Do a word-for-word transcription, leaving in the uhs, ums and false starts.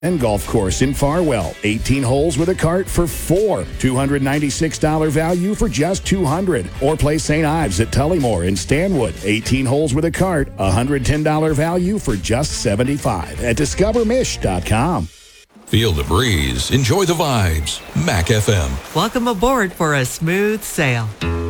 and Golf Course in Farwell. eighteen holes with a cart for four. two hundred ninety-six dollars value for just two hundred dollars. Or play Saint Ives at Tullymore in Stanwood. eighteen holes with a cart, one hundred ten dollars value for just seventy-five dollars at discover mish dot com. Feel the breeze. Enjoy the vibes. Mac F M. Welcome aboard for a smooth sail.